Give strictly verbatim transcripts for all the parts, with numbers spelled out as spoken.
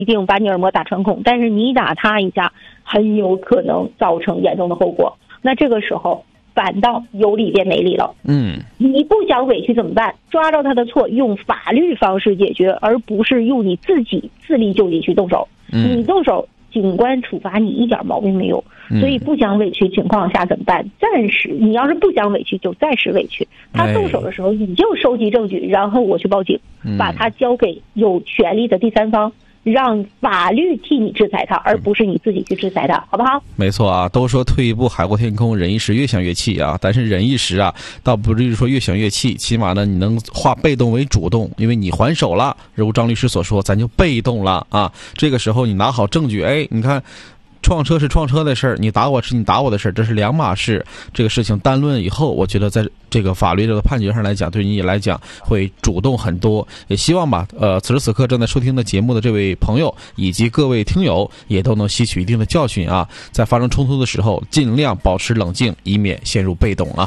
一定把你耳膜打穿孔，但是你打它一下，很有可能造成严重的后果。那这个时候反倒有理变没理了。 嗯， 你不想委屈怎么办？抓到他的错，用法律方式解决，而不是用你自己自力救济去动手。 嗯， 你动手，警官处罚你一点毛病没有。所以不想委屈情况下怎么办？暂时，你要是不想委屈，就暂时委屈。他动手的时候，你就收集证据，然后我去报警，把他交给有权利的第三方。让法律替你制裁他，而不是你自己去制裁他，好不好？ 没错啊，都说退一步海阔天空，忍一时越想越气啊。但是忍一时啊，倒不至于说越想越气，起码呢，你能化被动为主动，因为你还手了。如张律师所说，咱就被动了啊。这个时候你拿好证据，哎，你看。撞车是撞车的事儿，你打我是你打我的事儿，这是两码事。这个事情单论以后，我觉得在这个法律这个判决上来讲，对你来讲会主动很多。也希望吧，呃，此时此刻正在收听的节目的这位朋友以及各位听友，也都能吸取一定的教训啊，在发生冲突的时候，尽量保持冷静，以免陷入被动啊。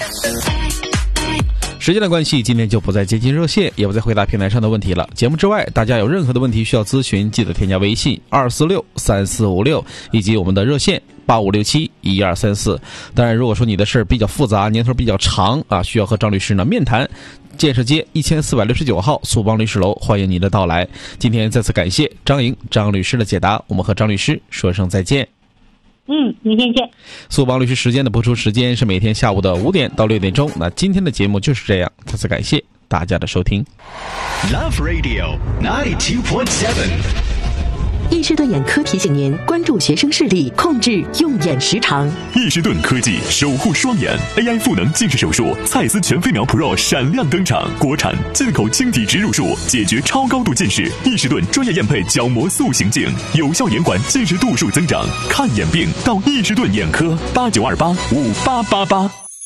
时间的关系，今天就不再接近热线，也不再回答平台上的问题了。节目之外，大家有任何的问题需要咨询，记得添加微信二四六三四五六以及我们的热线八五六七一二三四。当然，如果说你的事儿比较复杂，年头比较长啊，需要和张律师呢面谈，建设街一千四百六十九号苏邦律师楼，欢迎你的到来。今天再次感谢张莹张律师的解答，我们和张律师说声再见。 嗯，明天见。 苏邦律师时间的播出时间是每天下午的五点到六点钟。那今天的节目就是这样，再次感谢大家的收听。 Love Radio ninety-two point seven。 易士顿眼科提醒您关注学生视力，控制用眼时长。 易士顿科技守护双眼 A I 赋能近视手术，蔡司全飞秒 Pro 闪亮登场，国产进口晶体植入术，解决超高度近视。易士顿专业验配角膜塑形镜，有效延缓近视度数增长。看眼病到易士顿眼科，八九二八五八八八。